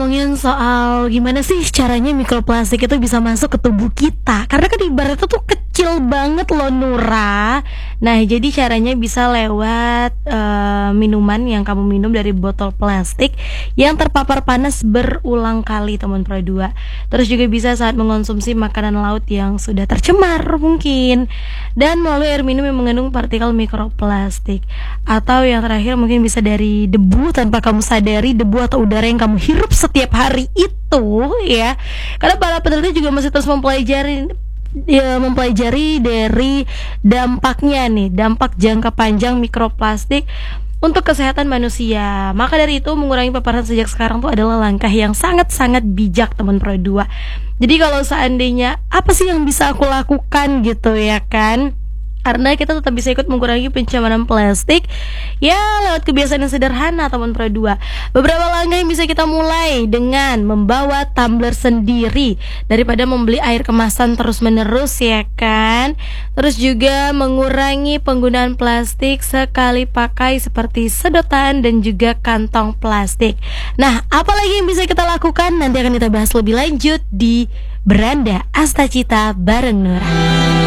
ngomongin soal gimana sih caranya mikroplastik itu bisa masuk ke tubuh kita, karena kan ibaratnya tuh kecil banget loh Nura. Nah jadi caranya bisa lewat minuman yang kamu minum dari botol plastik yang terpapar panas berulang kali teman Pro 2. Terus juga bisa saat mengonsumsi makanan laut yang sudah tercemar mungkin, dan melalui air minum yang mengandung partikel mikroplastik. Atau yang terakhir mungkin bisa dari debu tanpa kamu sadari, debu atau udara yang kamu hirup setiap hari itu ya. Karena para peneliti juga masih terus mempelajari dari dampaknya nih, dampak jangka panjang mikroplastik untuk kesehatan manusia. Maka dari itu mengurangi paparan sejak sekarang tuh adalah langkah yang sangat-sangat bijak teman Pro 2. Jadi kalau seandainya apa sih yang bisa aku lakukan gitu ya kan, karena kita tetap bisa ikut mengurangi pencemaran plastik ya lewat kebiasaan yang sederhana teman Pro 2. Beberapa langkah yang bisa kita mulai dengan membawa tumbler sendiri daripada membeli air kemasan terus menerus ya kan. Terus juga mengurangi penggunaan plastik sekali pakai seperti sedotan dan juga kantong plastik. Nah apalagi yang bisa kita lakukan nanti akan kita bahas lebih lanjut di Beranda Astacita bareng Nura.